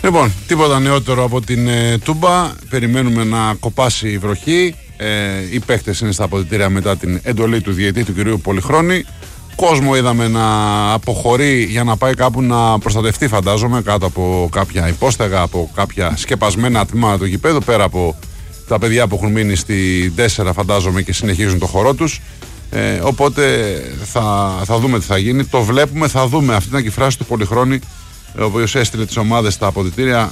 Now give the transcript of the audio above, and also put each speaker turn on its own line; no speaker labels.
Λοιπόν, τίποτα νεότερο από την Τούμπα. Περιμένουμε να κοπάσει η βροχή. Οι παίχτες είναι στα αποδυτήρια μετά την εντολή του διαιτή, του κυρίου Πολυχρόνη. Κόσμο είδαμε να αποχωρεί για να πάει κάπου να προστατευτεί, φαντάζομαι, κάτω από κάποια υπόστεγα, από κάποια σκεπασμένα τμήματα του γηπέδου, πέρα από τα παιδιά που έχουν μείνει στη 4, φαντάζομαι, και συνεχίζουν το χορό τους. Οπότε θα δούμε τι θα γίνει. Το βλέπουμε, θα δούμε. Αυτή ήταν και η φράση του Πολυχρόνη, ο οποίος έστειλε τις ομάδες στα αποδυτήρια